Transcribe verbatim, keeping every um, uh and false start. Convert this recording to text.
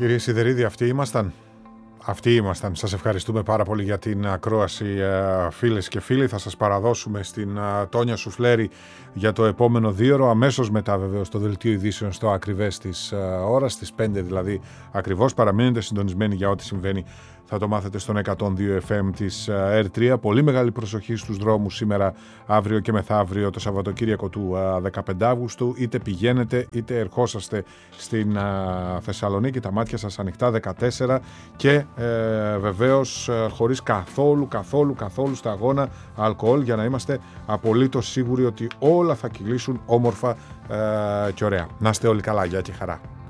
Κύριε Σιδερίδη, αυτοί ήμασταν. Αυτοί ήμασταν. Σας ευχαριστούμε πάρα πολύ για την ακρόαση, φίλες και φίλοι. Θα σας παραδώσουμε στην Τόνια Σουφλέρη για το επόμενο δίωρο, αμέσως μετά βεβαίως το δελτίο ειδήσεων στο ακριβές της ώρας, στις πέντε δηλαδή ακριβώς. Παραμείνετε συντονισμένοι για ό,τι συμβαίνει. Θα το μάθετε στον εκατόν δύο εφ εμ της ερ τρία. Πολύ μεγάλη προσοχή στους δρόμους σήμερα, αύριο και μεθαύριο, το Σαββατοκύριακο του δεκαπέντε Αυγούστου. Είτε πηγαίνετε είτε ερχόσαστε στην Θεσσαλονίκη, τα μάτια σας ανοιχτά δεκατέσσερα και ε, βεβαίως χωρίς καθόλου, καθόλου, καθόλου στα αγώνα αλκοόλ, για να είμαστε απολύτως σίγουροι ότι όλα θα κυλήσουν όμορφα ε, και ωραία. Να είστε όλοι καλά, γεια και χαρά.